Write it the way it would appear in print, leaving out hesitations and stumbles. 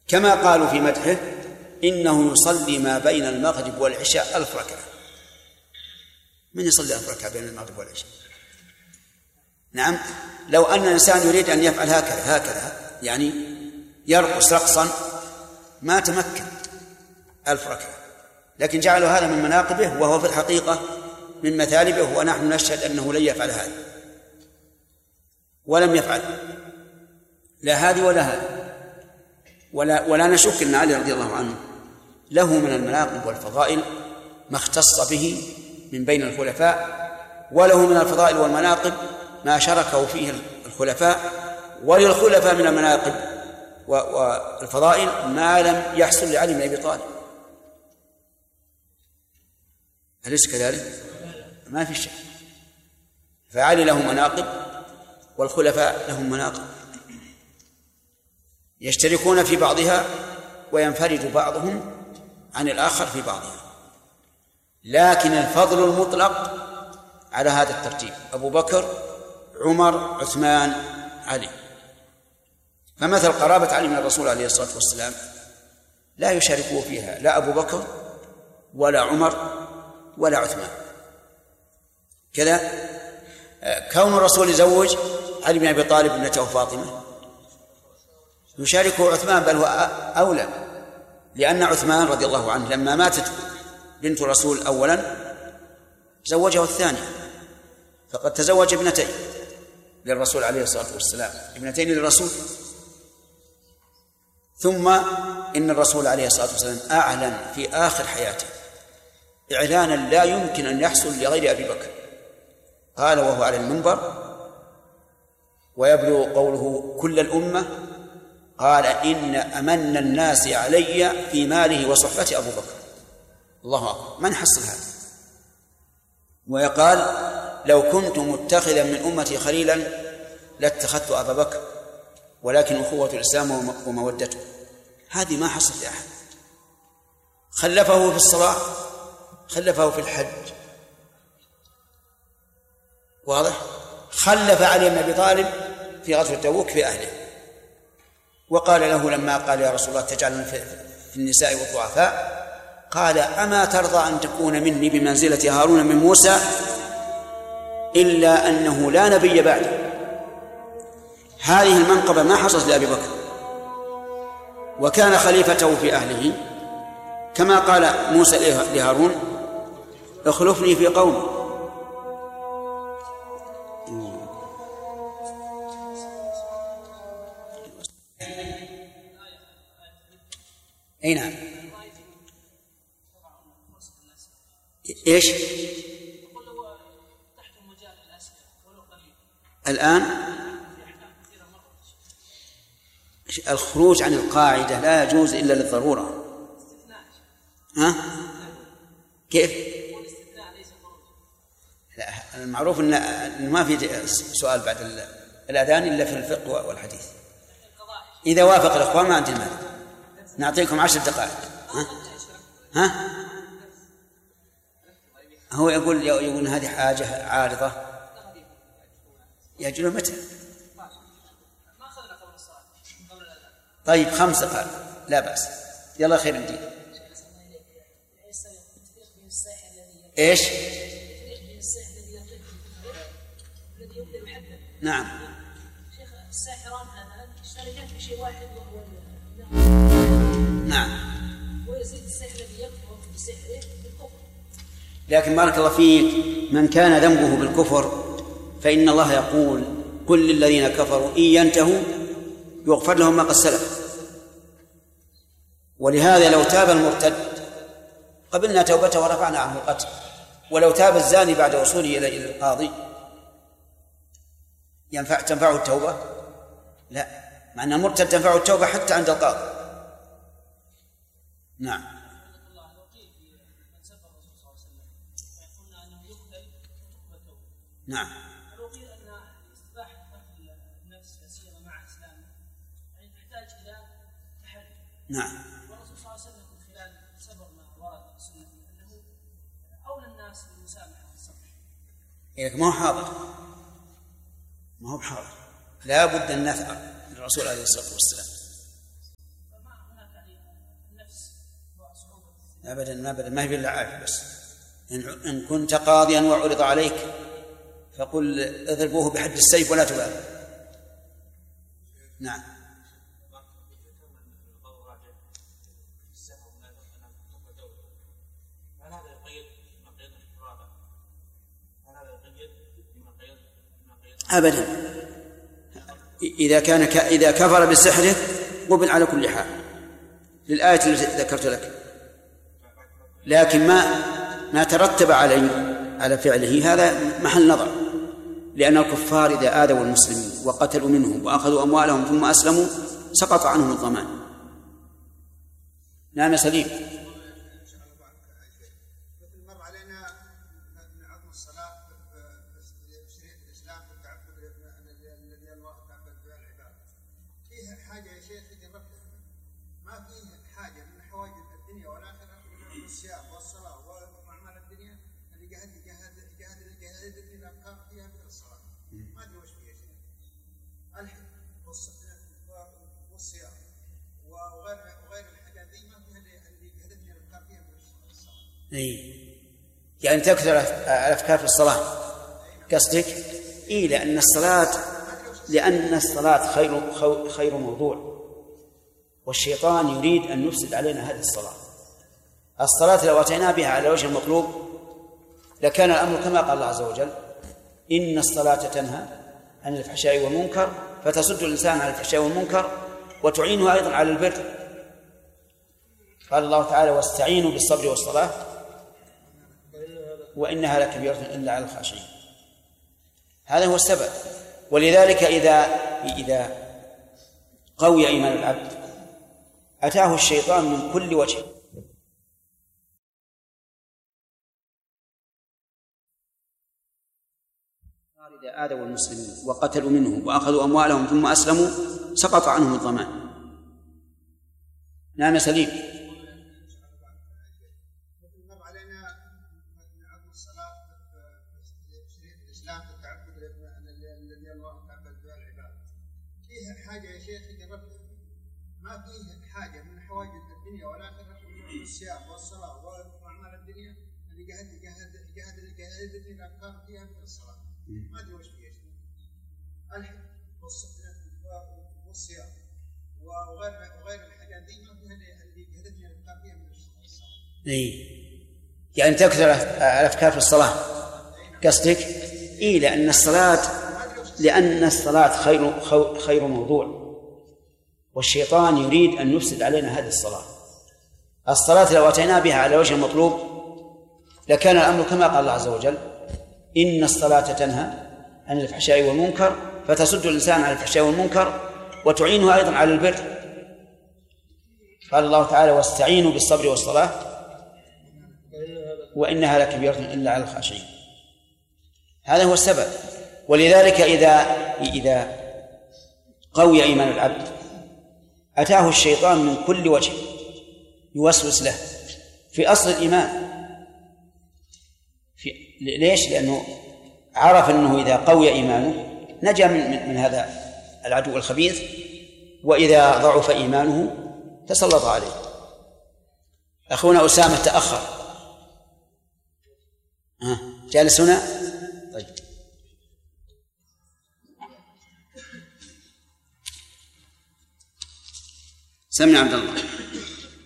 كما قالوا في مدحه إنه يصلي ما بين المغرب والعشاء 1000 ركعة. من يصلي 1000 ركعة بين المغرب والعشاء؟ نعم، لو أن الإنسان يريد أن يفعل هكذا يعني يرقص رقصا ما تمكن 1000 ركعة، لكن جعلوا هذا من مناقبه وهو في الحقيقة من مثالبه، ونحن نشهد أنه لن يفعل هذا ولم يفعل لا هذه ولا هذا. ولا نشك أن علي رضي الله عنه له من المناقب والفضائل ما اختص به من بين الخلفاء، وله من الفضائل والمناقب ما شاركه فيه الخلفاء، وللخلفاء من المناقب والفضائل ما لم يحصل لعلي بن أبي طالب. أليس كذلك؟ ما في شك. فعلي له مناقب والخلفاء لهم مناقب يشتركون في بعضها وينفرد بعضهم عن الآخر في بعضها، لكن الفضل المطلق على هذا الترتيب: أبو بكر، عمر، عثمان، علي. فمثل قرابة علي من الرسول عليه الصلاة والسلام لا يشاركه فيها لا أبو بكر ولا عمر ولا عثمان. كذا كون الرسول يزوج علي بن أبي طالب ابنته فاطمة يشاركه عثمان، بل هو أولى، لأن عثمان رضي الله عنه لما ماتت بنت الرسول أولا زوجه الثانية، فقد تزوج ابنتين للرسول عليه الصلاة والسلام، ابنتين للرسول. ثم إن الرسول عليه الصلاة والسلام أعلن في آخر حياته إعلانا لا يمكن أن يحصل لغير أبي بكر، قال وهو على المنبر ويبلغ قوله كل الأمة، قال إن أمن الناس علي في ماله وصحبته أبو بكر. الله أكبر، من حصل هذا؟ ويقال لو كنت متخذا من أمتي خليلا لاتخذت أبا بكر، ولكن أخوة الإسلام ومودته. هذه ما حصل لأحد. خلفه في الصلاة، خلفه في الحج، واضح؟ خلف علي بن أبي طالب في غزوة تبوك في أهله، وقال له لما قال يا رسول الله تجعلني في النساء والضعفاء، قال أما ترضى أن تكون مني بمنزلة هارون من موسى إلا أنه لا نبي بعده. هذه المنقبة ما حصلت لأبي بكر، وكان خليفته في أهله كما قال موسى لهارون اخلفني في قومي. أي نعم. إيش؟ الآن الخروج عن القاعدة لا يجوز إلا للضرورة. ها؟ كيف؟ لا، المعروف أن ما في سؤال بعد الأذان إلا في الفقه والحديث. إذا وافق الأخوان ما عندي مانع، نعطيكم 10 دقائق. ها؟ هو يقول هذه حاجة عارضة. يجلو متى؟ طيب 5 دقائق لا بأس. يلا خير الدين. إيش؟ نعم. شيخ الساحران هذا اشتركان في شيء واحد وهو نعم. ويزيد السحر الذي يكفر بسحره بالكفر. لكن بارك الله فيك، من كان ذنبه بالكفر فإن الله يقول كل الذين كفروا إن ينتهوا يغفر لهم ما قد سلف. ولهذا لو تاب المرتد قبلنا توبته ورفعنا عنه القتل، ولو تاب الزاني بعد وصوله إلى القاضي تنفعه التوبة؟ لا، مع أن المرتد تنفعه التوبة حتى عند القاضي. نعم. نعم. نعم. والرسول صلى الله عليه وسلم من خلال سبب ما ورد في السنة أنه أولى الناس بالمسامحة والصفح. ما هو حاضر، ما هو بحاضر، لا بد أن نثأر للرسول عليه الصلاة والسلام. فما هناك أبدا أبدا، ما هي بالله بس إن كنت قاضيا وعرض عليك فقل اضربوه بحد السيف ولا تبالي. نعم. أبدا، إذا كفر بسحره قبل على كل حال للآية التي ذكرت لك، لكن ما ترتب على فعله هذا محل نظر، لأن الكفار إذا آذوا المسلمين وقتلوا منهم وأخذوا أموالهم ثم أسلموا سقط عنهم الضمان. نعم سليم. يعني تكثر الأفكار في الصلاة قصدك؟ لأن الصلاة خير موضوع، والشيطان يريد أن يفسد علينا هذه الصلاة لو أتينا بها على وجه المطلوب لكان الأمر كما قال الله عز وجل: إن الصلاة تنهى عن الفحشاء والمنكر، فتصد الإنسان عن الفحشاء والمنكر وتعينه أيضا على البر. قال الله تعالى: واستعينوا بالصبر والصلاة وإنها لكبيرة إلا على الخاشعين. هذا هو السبب. ولذلك إذا قوي إيمان العبد أتاه الشيطان من كل وجه. إذا آذوا المسلمين وقتلوا منهم وأخذوا أموالهم ثم أسلموا سقط عنهم الضمان. نعم سليم. حاجة يا شيخ ما فيه حاجة من حوائج الدنيا والآخرة من الصيام والصلاة وأعمال الدنيا اللي جهدتني الأفكار فيها من الصلاة. ما أدري وش فيها الحج والصيام وغير الحاجات دي ما فيها اللي جهدتني الأفكار فيها من الصلاة. يعني تكثر الأفكار في الصلاة قصدك؟ لأن الصلاة خير موضوع، والشيطان يريد أن يفسد علينا هذه الصلاة لو أتينا بها على وجه المطلوب لكان الأمر كما قال الله عز وجل: إن الصلاة تنهى عن الفحشاء والمنكر، فتصد الإنسان عن الفحشاء والمنكر وتعينه أيضا على البر. قال الله تعالى: واستعينوا بالصبر والصلاة وإنها لكبيرة إلا على الخاشعين. هذا هو السبب. ولذلك إذا قوي إيمان العبد أتاه الشيطان من كل وجه يوسوس له في أصل الإيمان. ليش؟ لأنه عرف أنه إذا قوي إيمانه نجا من هذا العدو الخبيث، وإذا ضعف إيمانه تسلط عليه. أخونا أسامة تأخر. جالس هنا؟ طيب. سمع عبد الله.